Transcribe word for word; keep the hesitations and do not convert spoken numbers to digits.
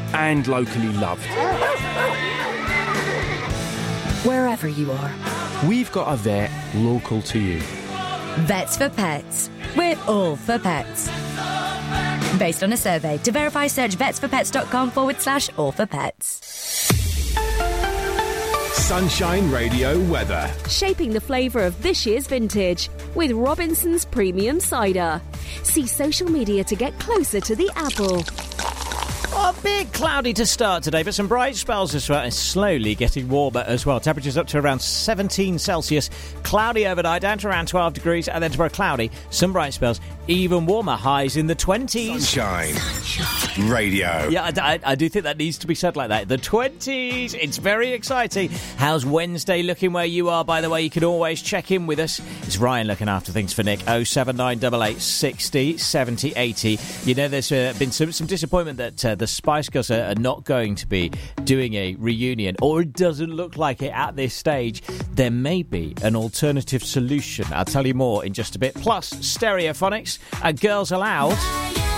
and locally loved. Wherever you are, We've got a vet local to you. Vets for Pets. We're all for pets. Based on a survey. To verify, search vetsforpets.com forward slash all for pets. Sunshine Radio weather. Shaping the flavour of this year's vintage with Robinson's Premium Cider. See social media to get closer to the apple. Oh, a bit cloudy to start today, but some bright spells as well, and slowly getting warmer as well. Temperatures up to around seventeen Celsius. Cloudy overnight, down to around twelve degrees, and then tomorrow cloudy, some bright spells, even warmer, highs in the twenties. Sunshine, Sunshine. Radio. Yeah, I, I, I do think that needs to be said like that. The twenties, it's very exciting. How's Wednesday looking where you are, by the way? You can always check in with us. It's Ryan looking after things for Nick. oh seven nine eight eight sixty seventy eighty. You know, there's uh, been some, some disappointment that uh, the Spice Girls are, are not going to be doing a reunion, or it doesn't look like it at this stage. There may be an alternative solution. I'll tell you more in just a bit. Plus, Stereophonics and Girls Aloud.